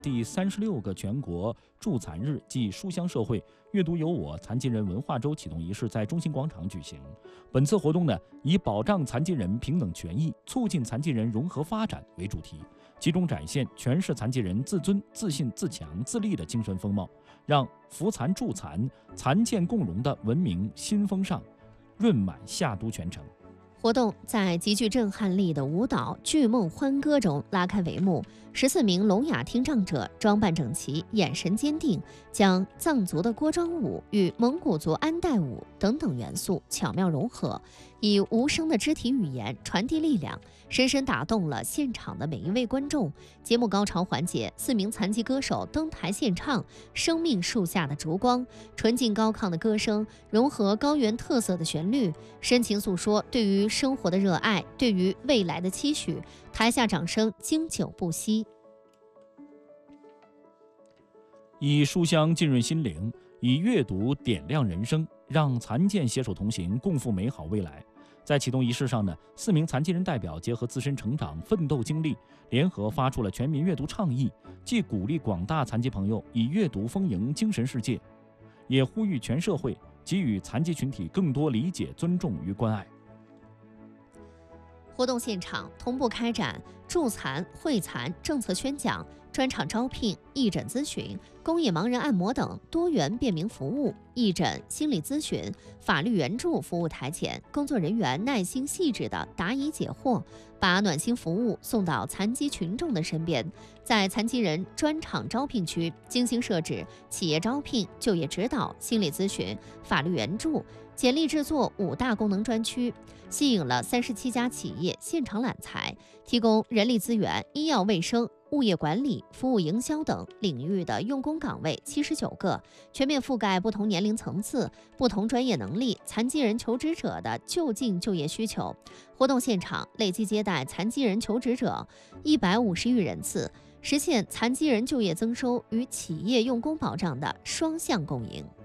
第36个全国助残日暨书香社会阅读有我残疾人文化周启动仪式在中心广场举行。本次活动呢，以保障残疾人平等权益、促进残疾人融合发展为主题，集中展现全市残疾人自尊、自信、自强、自立的精神风貌，让扶残助残、残健共融的文明新风尚润满夏都全城。 活动在极具震撼力的舞蹈《剧梦欢歌》中拉开帷幕。14名聋哑听障者装扮整齐，眼神坚定，将藏族的锅庄舞与蒙古族安代舞等等元素巧妙融合，以无声的肢体语言传递力量，深深打动了现场的每一位观众。节目高潮环节，4名残疾歌手登台献唱《生命树下的烛光》，纯净高亢的歌声融合高原特色的旋律，深情诉说对于生活的热爱，对于未来的期许。台下掌声经久不息。 以书香浸润心灵，以阅读点亮人生，让残健携手同行，共赴美好未来。在启动仪式上呢，4名残疾人代表结合自身成长奋斗经历，联合发出了全民阅读倡议，既鼓励广大残疾朋友以阅读丰盈精神世界，也呼吁全社会给予残疾群体更多理解、尊重与关爱。 活动现场同步开展助残、惠残政策宣讲、专场招聘、义诊咨询、公益盲人按摩等多元便民服务。义诊、心理咨询、法律援助服务台前，工作人员耐心细致地答疑解惑，把暖心服务送到残疾群众的身边。在残疾人专场招聘区，精心设置企业招聘、就业指导、心理咨询、法律援助、简历制作5大功能专区，吸引了37家企业现场揽才，提供人力资源、医药卫生、物业管理、服务营销等领域的用工岗位79个，全面覆盖不同年龄层次、不同专业能力、残疾人求职者的就近就业需求。活动现场累计接待残疾人求职者150余人次，实现残疾人就业增收与企业用工保障的双向共赢。